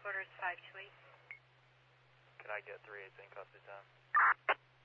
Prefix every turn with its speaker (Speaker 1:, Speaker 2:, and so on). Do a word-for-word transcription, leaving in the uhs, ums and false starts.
Speaker 1: headquarters five two eight.
Speaker 2: Can I get three eights in custody time?